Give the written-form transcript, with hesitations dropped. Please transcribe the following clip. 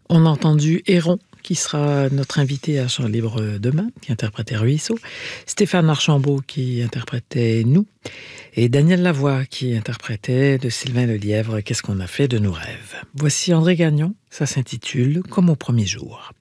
On a entendu Héron, qui sera notre invité à Chant Libre demain, qui interprétait Ruisseau, Stéphane Archambault qui interprétait Nous, et Daniel Lavoie qui interprétait de Sylvain Lelièvre Qu'est-ce qu'on a fait de nos rêves. Voici André Gagnon, ça s'intitule Comme au premier jour.